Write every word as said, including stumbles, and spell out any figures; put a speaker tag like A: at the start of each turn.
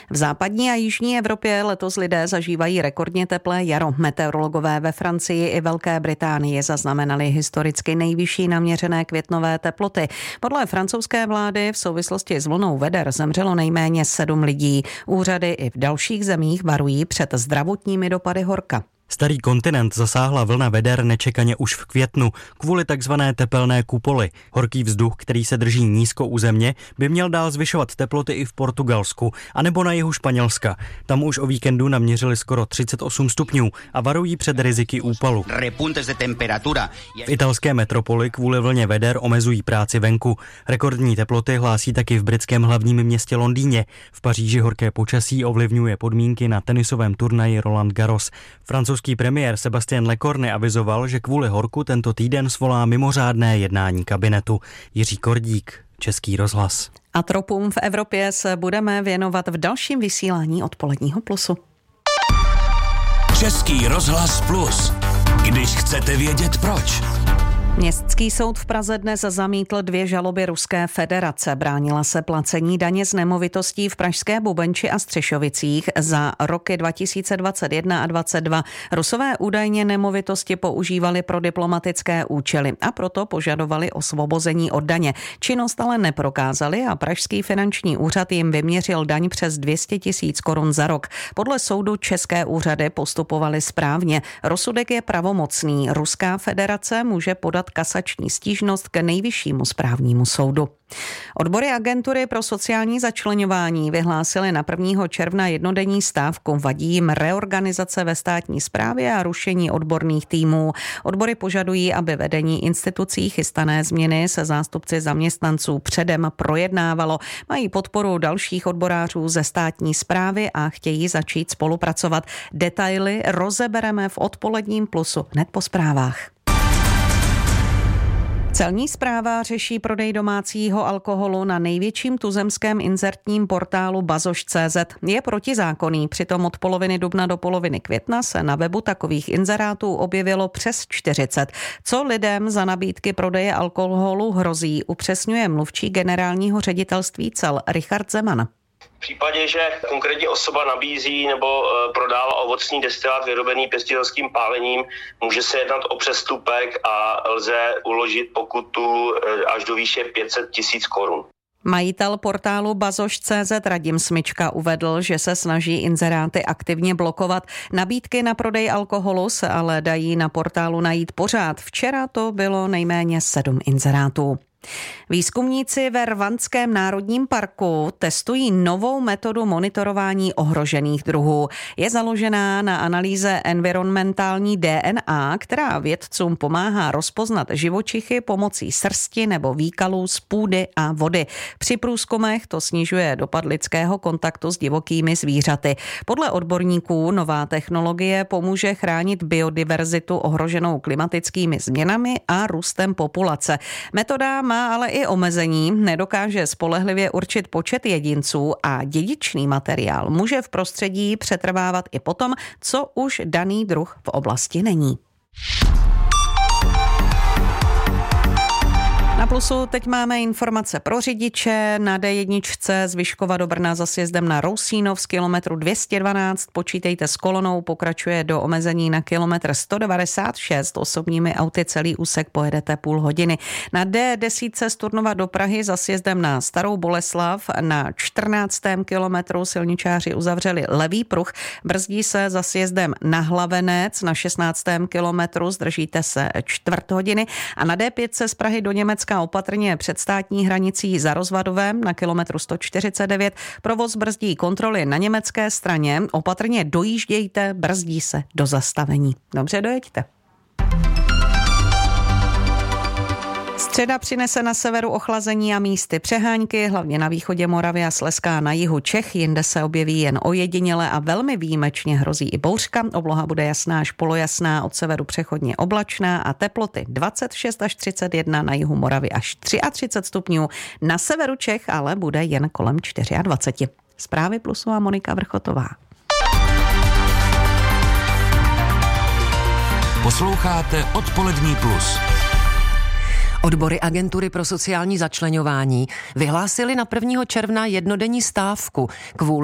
A: V západní a jižní Evropě letos lidé zažívají rekordně teplé jaro. Meteorologové ve Francii i Velké Británii zaznamenali historicky nejvyšší naměřené květnové teploty. Podle francouzské vlády v souvislosti s vlnou veder zemřelo nejméně sedm lidí. Úřady i v dalších zemích varují před zdravotními dopady horka.
B: Starý kontinent zasáhla vlna veder nečekaně už v květnu kvůli takzvané tepelné kupoli. Horký vzduch, který se drží nízko u země, by měl dál zvyšovat teploty i v Portugalsku, anebo na jihu Španělska. Tam už o víkendu naměřili skoro třicet osm stupňů a varují před riziky úpalu. V italské metropoli kvůli vlně veder omezují práci venku. Rekordní teploty hlásí taky v britském hlavním městě Londýně. V Paříži horké počasí ovlivňuje podmínky na tenisovém turnaji Roland Garros. Francouzský premiér Sébastien Lecornu avizoval, že kvůli horku tento týden svolá mimořádné jednání kabinetu. Jiří Kordík, Český rozhlas.
A: A tropům v Evropě se budeme věnovat v dalším vysílání Odpoledního plusu.
C: Český rozhlas plus. Když chcete vědět proč.
A: Městský soud v Praze dnes zamítl dvě žaloby Ruské federace. Bránila se placení daně z nemovitostí v pražské Bubenči a Střešovicích za roky dva tisíce dvacet jedna a dvacet dva. Rusové údajně nemovitosti používali pro diplomatické účely a proto požadovali osvobození od daně. Činnost ale neprokázali a pražský finanční úřad jim vyměřil daň přes dvě stě tisíc korun za rok. Podle soudu české úřady postupovaly správně. Rozsudek je pravomocný. Ruská federace může podat kasační stížnost k nejvyššímu správnímu soudu. Odbory agentury pro sociální začleňování vyhlásily na prvního června jednodenní stávku. Vadí jim reorganizace ve státní správě a rušení odborných týmů. Odbory požadují, aby vedení institucí chystané změny se zástupci zaměstnanců předem projednávalo. Mají podporu dalších odborářů ze státní správy a chtějí začít spolupracovat. Detaily rozebereme v Odpoledním plusu hned po zprávách. Celní správa řeší prodej domácího alkoholu na největším tuzemském inzertním portálu bazoš tečka cé zet. Je protizákonný, přitom od poloviny dubna do poloviny května se na webu takových inzerátů objevilo přes čtyřicet. Co lidem za nabídky prodeje alkoholu hrozí, upřesňuje mluvčí generálního ředitelství cel Richard Zeman.
D: V případě, že konkrétní osoba nabízí nebo prodává ovocný destilát vyrobený pěstitelským pálením, může se jednat o přestupek a lze uložit pokutu až do výše pět set tisíc korun.
A: Majitel portálu bazoš tečka cé zet Radim Smyčka uvedl, že se snaží inzeráty aktivně blokovat. Nabídky na prodej alkoholu se ale dají na portálu najít pořád. Včera to bylo nejméně sedm inzerátů. Výzkumníci ve Rwandském národním parku testují novou metodu monitorování ohrožených druhů. Je založená na analýze environmentální D N A, která vědcům pomáhá rozpoznat živočichy pomocí srsti nebo výkalů z půdy a vody. Při průzkumech to snižuje dopad lidského kontaktu s divokými zvířaty. Podle odborníků nová technologie pomůže chránit biodiverzitu ohroženou klimatickými změnami a růstem populace. Metoda má ale i omezení, nedokáže spolehlivě určit počet jedinců a dědičný materiál může v prostředí přetrvávat i potom, co už daný druh v oblasti není. Na plusu teď máme informace pro řidiče. Na D jedna z Vyškova do Brna za sjezdem na Rousínov z kilometru dvě stě dvanáct. Počítejte s kolonou, pokračuje do omezení na kilometr sto devadesát šest. Osobními auty celý úsek pojedete půl hodiny. Na D deset z Turnova do Prahy za sjezdem na Starou Boleslav na čtrnáctém kilometru silničáři uzavřeli levý pruh. Brzdí se za sjezdem na Hlavenec na šestnáctém kilometru. Zdržíte se čtvrt hodiny. A na D pět z Prahy do Německa opatrně před státní hranicí za Rozvadovem na kilometru sto čtyřicet devět. Provoz brzdí kontroly na německé straně. Opatrně dojíždějte, brzdí se do zastavení. Dobře, dojeďte. Středa přinese na severu ochlazení a místy přehánky, hlavně na východě Moravy a Slezska a na jihu Čech. Jinde se objeví jen ojediněle a velmi výjimečně hrozí i bouřka. Obloha bude jasná až polojasná, od severu přechodně oblačná a teploty dvacet šest až třicet jedna, na jihu Moravy až třicet tři stupňů. Na severu Čech ale bude jen kolem dvacet čtyři. Zprávy Plusu a Monika Vrchotová.
C: Posloucháte Odpolední plus.
E: Odbory agentury pro sociální začleňování vyhlásily na prvního června jednodenní stávku kvůli